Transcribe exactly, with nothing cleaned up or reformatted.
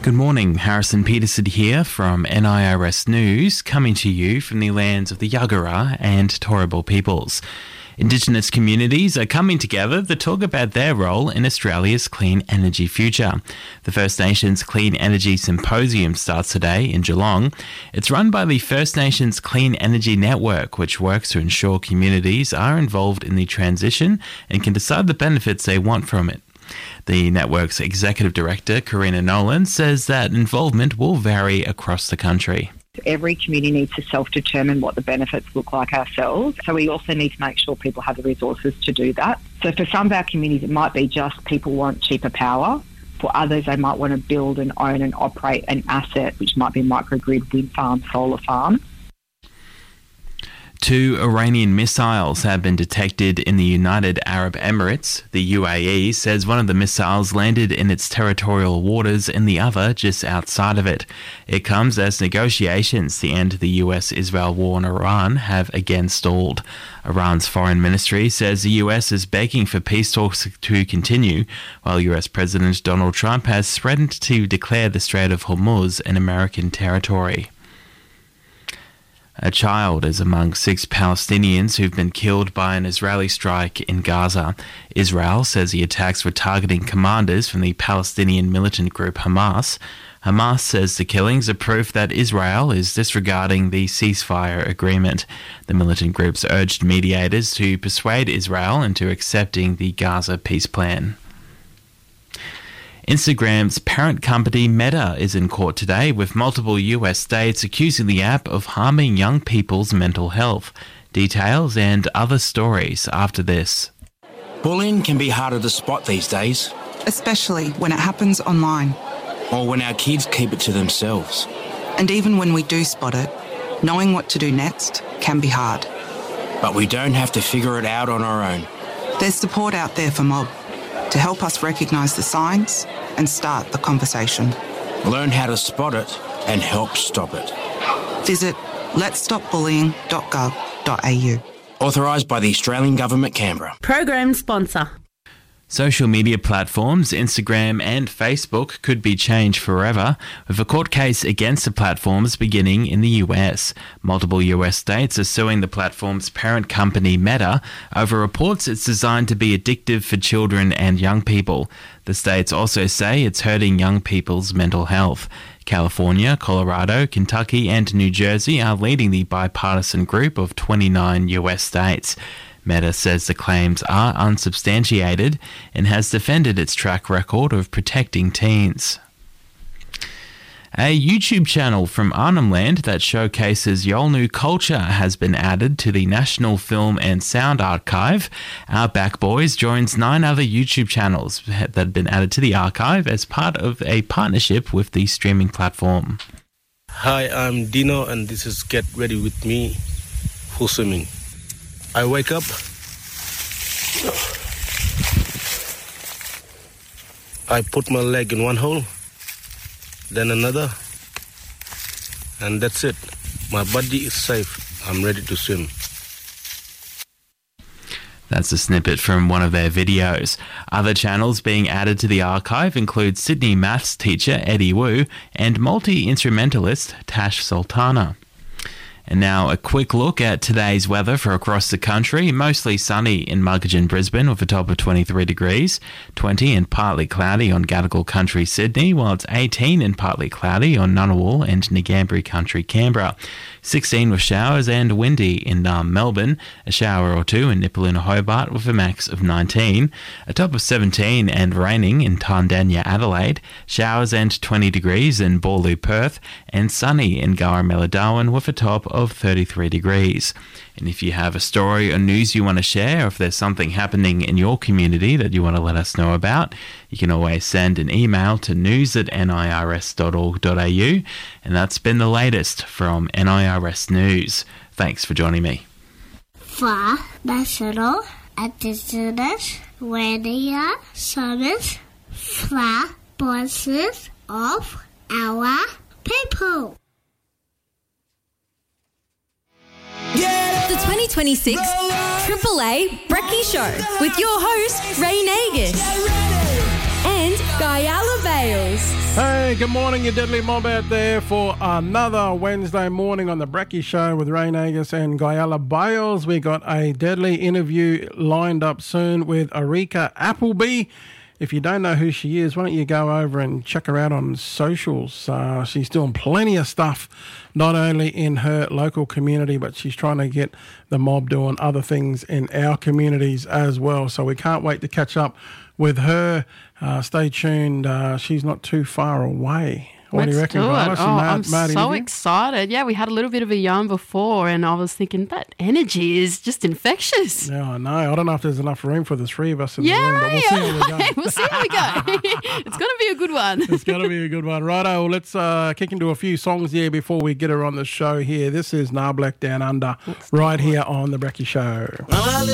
Good morning, Harrison Peterson here from N I R S News, coming to you from the lands of the Yagara and Turrbal peoples. Indigenous communities are coming together to talk about their role in Australia's clean energy future. The First Nations Clean Energy Symposium starts today in Geelong. It's run by the First Nations Clean Energy Network, which works to ensure communities are involved in the transition and can decide the benefits they want from it. The network's executive director, Karina Nolan, says that involvement will vary across the country. Every community needs to self-determine what the benefits look like ourselves. So we also need to make sure people have the resources to do that. So for some of our communities, it might be just people want cheaper power. For others, they might want to build and own and operate an asset, which might be microgrid, wind farm, solar farm. Two Iranian missiles have been detected in the United Arab Emirates. The U A E says one of the missiles landed in its territorial waters and the other just outside of it. It comes as negotiations to end the U S-Israel war in Iran have again stalled. Iran's foreign ministry says the U S is begging for peace talks to continue, while U S President Donald Trump has threatened to declare the Strait of Hormuz an American territory. A child is among six Palestinians who've been killed by an Israeli strike in Gaza. Israel says the attacks were targeting commanders from the Palestinian militant group Hamas. Hamas says the killings are proof that Israel is disregarding the ceasefire agreement. The militant groups urged mediators to persuade Israel into accepting the Gaza peace plan. Instagram's parent company Meta is in court today, with multiple U S states accusing the app of harming young people's mental health. Details and other stories after this. Bullying can be harder to spot these days, especially when it happens online. Or when our kids keep it to themselves. And even when we do spot it, knowing what to do next can be hard. But we don't have to figure it out on our own. There's support out there for Mob to help us recognise the signs and start the conversation. Learn how to spot it and help stop it. Visit lets stop bullying dot gov dot a u. Authorised by the Australian Government, Canberra. Program sponsor. Social media platforms, Instagram and Facebook, could be changed forever, with a court case against the platforms beginning in the U S. Multiple U S states are suing the platform's parent company Meta over reports it's designed to be addictive for children and young people. The states also say it's hurting young people's mental health. California, Colorado, Kentucky and New Jersey are leading the bipartisan group of twenty-nine U S states. Meta says the claims are unsubstantiated and has defended its track record of protecting teens. A YouTube channel from Arnhem Land that showcases Yolngu culture has been added to the National Film and Sound Archive. Our Back Boys joins nine other YouTube channels that have been added to the archive as part of a partnership with the streaming platform. Hi, I'm Dino and this is Get Ready With Me for Swimming. I wake up, I put my leg in one hole, then another, and that's it. My body is safe. I'm ready to swim. That's a snippet from one of their videos. Other channels being added to the archive include Sydney maths teacher Eddie Wu and multi-instrumentalist Tash Sultana. And now a quick look at today's weather for across the country. Mostly sunny in Muggeridge, Brisbane with a top of twenty-three degrees, twenty and partly cloudy on Gadigal Country, Sydney, while it's eighteen and partly cloudy on Ngunnawal and Ngambri Country, Canberra. sixteen with showers and windy in um, Melbourne, a shower or two in Nipaluna, Hobart with a max of nineteen, a top of seventeen and raining in Tandanya, Adelaide, showers and twenty degrees in Boorloo, Perth, and sunny in Garamela, Darwin with a top of thirty-three degrees. And if you have a story or news you want to share, or if there's something happening in your community that you want to let us know about, you can always send an email to news at n i r s dot org dot a u. And that's been the latest from N I R S News. Thanks for joining me. For National Indigenous Radio Service, for voices of our people. The twenty twenty-six Triple A Brekkie Show with your host, Ray Nagus and Guyala Bale. Oasis. Hey, good morning, you deadly mob out there for another Wednesday morning on the Brekkie Show with Ray Nagus and Guyala Bales. We got a deadly interview lined up soon with Arika Appleby. If you don't know who she is, why don't you go over and check her out on socials. Uh, she's doing plenty of stuff, not only in her local community, but she's trying to get the mob doing other things in our communities as well. So we can't wait to catch up with her. Uh, stay tuned. Uh, she's not too far away. What Let's do you reckon, do it. Gladys? Oh, Mad- I'm mad so interview? excited. Yeah, we had a little bit of a yarn before, and I was thinking that energy is just infectious. Yeah, I know. I don't know if there's enough room for the three of us in Yeah, the room, but we'll see how we go. we'll see how we go. It's going to be a good one. It's going to be a good one. Righto, well, let's uh, kick into a few songs here before we get her on the show here. This is Nah Black Down Under, right here on The Brekkie Show.